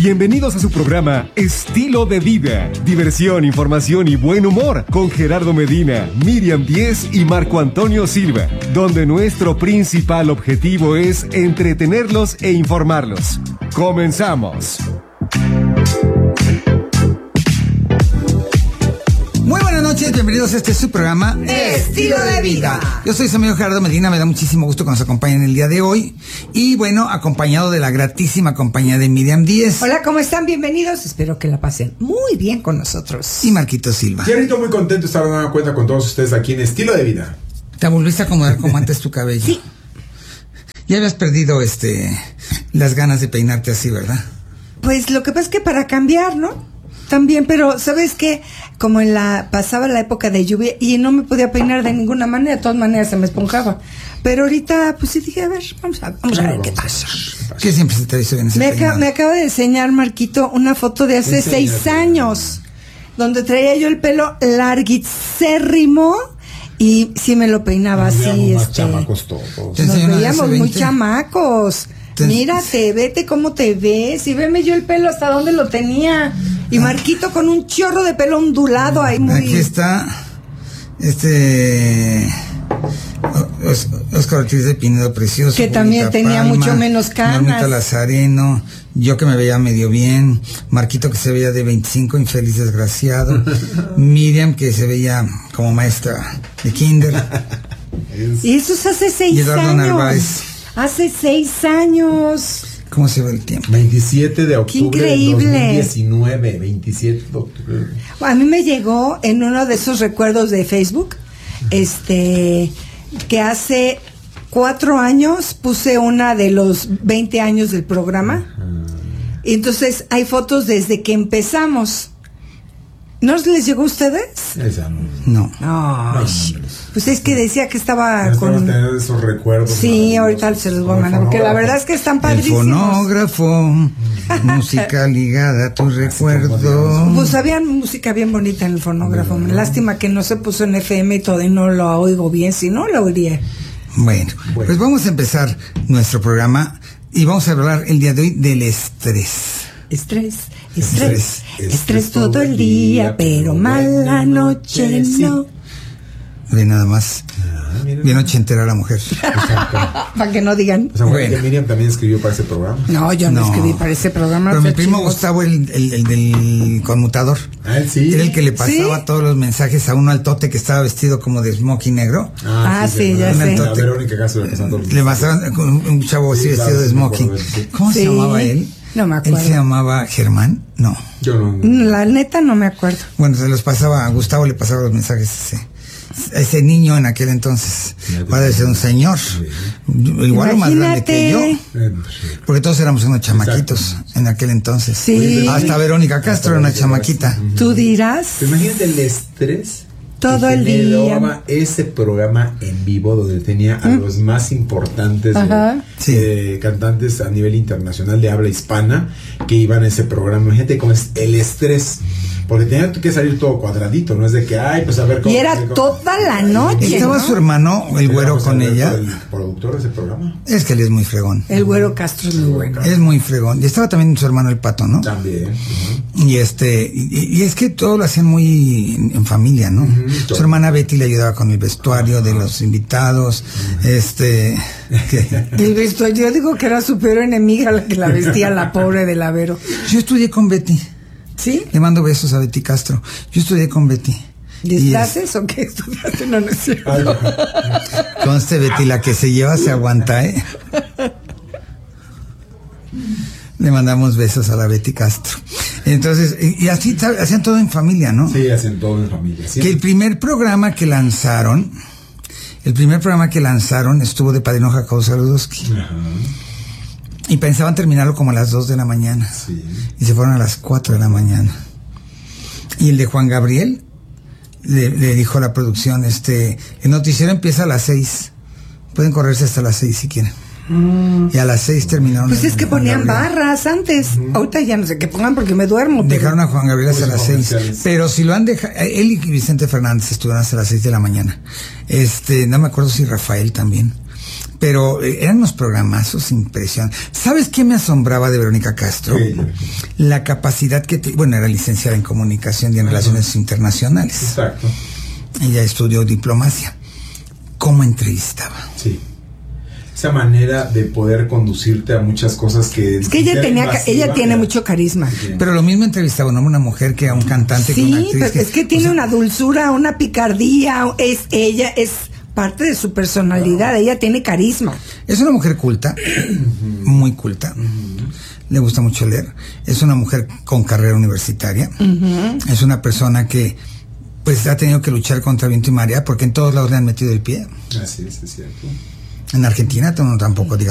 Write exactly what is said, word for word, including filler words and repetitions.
Bienvenidos a su programa Estilo de Vida. Diversión, información y buen humor con Gerardo Medina, Miriam Díez y Marco Antonio Silva, donde nuestro principal objetivo es entretenerlos e informarlos. ¡Comenzamos! Muy buenas noches, bienvenidos a este su programa Estilo de Vida. Yo soy su amigo Gerardo Medina, me da muchísimo gusto que nos acompañen el día de hoy. Y bueno, acompañado de la gratísima compañía de Miriam Díez. Hola, ¿cómo están? Bienvenidos. Espero que la pasen muy bien con nosotros. Y Marquito Silva. Gerardo, muy contento de estar dando cuenta con todos ustedes aquí en Estilo de Vida. ¿Te volviste a acomodar como antes tu cabello? Sí. Ya habías perdido este las ganas de peinarte así, ¿verdad? Pues lo que pasa es que para cambiar, ¿no? También, pero ¿sabes qué? Como en la pasaba la época de lluvia y no me podía peinar de ninguna manera, de todas maneras se me esponjaba. Pero ahorita, pues sí dije, a ver, vamos a, vamos a ver qué pasa. ¿Qué siempre se te hizo bien ese Me, peinado? aca- me acaba de enseñar, Marquito, una foto de hace seis años, donde traía yo el pelo larguicérrimo y sí me lo peinaba Nos así. veíamos más este, chamacos todos. ¿Te Nos enseñó una de veíamos hace muy veinte? chamacos. Te- Mírate, vete cómo te ves. Y veme yo el pelo hasta dónde lo tenía. Y Marquito con un chorro de pelo ondulado ahí muy... Aquí está este Os- Oscar Ortiz de Pinedo, precioso. Que también Julita tenía Palma, mucho menos canas. Normita Lazareno, yo que me veía medio bien, Marquito que se veía de veinticinco, infeliz desgraciado, Miriam que se veía como maestra de kinder, Y eso es hace seis Y Eduardo años. Narváez. Hace seis años. ¿cómo se ve el tiempo? veintisiete de octubre de increíble. dos mil diecinueve. veintisiete de octubre. A mí me llegó en uno de esos recuerdos de Facebook, este, que hace cuatro años puse una de los veinte años del programa. Y entonces hay fotos desde que empezamos. ¿No les llegó a ustedes? Esa no. No. Ay, pues es que decía que estaba Estamos con... teniendo esos recuerdos. Sí, ahorita maravillosos. se los voy a mandar, porque la verdad es que están El padrísimos. fonógrafo, música ligada a tu recuerdo. Pues había música bien bonita en el fonógrafo. Lástima que no se puso en F M y todo y no lo oigo bien, si no lo oiría. Bueno, Bueno. pues vamos a empezar nuestro programa y vamos a hablar el día de hoy del estrés. Estrés, Estrés, estrés, estrés estrés todo el día, pero mala noche no. Ve nada más, Ah, mira. bien ochentera la mujer. Exacto. Para que no digan. O sea, Bueno. que Miriam también escribió para ese programa. No, yo no, No. escribí para ese programa. Pero mi fue primo chismoso. Gustavo, el, el, el del conmutador, Ah, él sí. era el que le pasaba ¿Sí? todos los mensajes a uno altote que estaba vestido como de smoking negro. Ah, sí, ya ¿verdad? sé. La Verónica Castro pasando. Le pasaban con un chavo así Sí, vestido claro, de sí me smoking. acuerdo, sí. ¿Cómo se Sí. llamaba él? No me Él acuerdo. se llamaba Germán, no. Yo no. La neta no me acuerdo. Bueno, se los pasaba, a Gustavo le pasaba los mensajes a ese, a ese niño en aquel entonces. Va a ser un señor, igual o más grande que yo, Eh, porque todos éramos unos chamaquitos en aquel entonces. Sí. Hasta Verónica Castro era una chamaquita. Tú dirás ¿Te imaginas el estrés? todo que el generaba día. ese programa en vivo donde tenía a los más importantes Ajá. eh, Sí. eh, cantantes a nivel internacional de habla hispana que iban a ese programa? Imagínate cómo es el estrés, porque tenía que salir todo cuadradito, no es de que, ay, pues a ver cómo. Y era cómo- toda la noche. Estaba ¿no? su hermano, el güero, Éramos con Alberto, ella. el productor de ese programa. Es que él es muy fregón. El güero Castro es muy bueno. Es muy fregón. Y estaba también su hermano el Pato, ¿no? También. Ujú. Y este, y, y es que todo lo hacían muy en, en familia, ¿no? Ujú, Su todo. hermana Betty le ayudaba con el vestuario de los invitados, este, que- El vestuario, yo digo que era su peor enemiga la que la vestía, la pobre de la Vero. yo estudié con Betty, ¿Sí? le mando besos a Betty Castro, yo estudié con Betty. Y es- ¿Disfraces o qué estudiaste? No, no es cierto. Ay, conste Betty, la que se lleva se aguanta, ¿eh? Le mandamos besos a la Betty Castro. Entonces, y, y así ta- hacían todo en familia, ¿no? sí, hacen todo en familia. Sí. Que el primer programa que lanzaron, el primer programa que lanzaron estuvo de padrino Jacobo Saludowski. Ajá, Y pensaban terminarlo como a las dos de la mañana. sí. Y se fueron a las cuatro de la mañana. Y el de Juan Gabriel le, le dijo a la producción, este, el noticiero empieza a las seis. Pueden correrse hasta las seis si quieren. Y a las seis terminaron. Pues el- es que Juan ponían Gabriel. barras antes. Ahorita ya no sé qué pongan porque me duermo. pero- Dejaron a Juan Gabriel hasta Pues las seis. comerciales. Pero si lo han dejado, él y Vicente Fernández estuvieron hasta las seis de la mañana. Este, no me acuerdo si Rafael también. pero eh, eran unos programazos impresionantes. ¿Sabes qué me asombraba de Verónica Castro? Sí. La capacidad que, te, bueno, era licenciada en comunicación y en relaciones internacionales. Exacto. Ella estudió diplomacia. ¿Cómo entrevistaba? Sí. Esa manera de poder conducirte a muchas cosas que... Es que ella tenía, ella tiene mucho carisma. Sí. Pero lo mismo entrevistaba un hombre, una mujer, que a un cantante, sí, que una actriz. Pero que, es que tiene o sea, una dulzura, una picardía, es ella, es parte de su personalidad, ella tiene carisma. Es una mujer culta, muy culta. Le gusta mucho leer. Es una mujer con carrera universitaria. Uh-huh. Es una persona que pues ha tenido que luchar contra viento y marea porque en todos lados le han metido el pie. Así es, es cierto. En Argentina tampoco, digamos.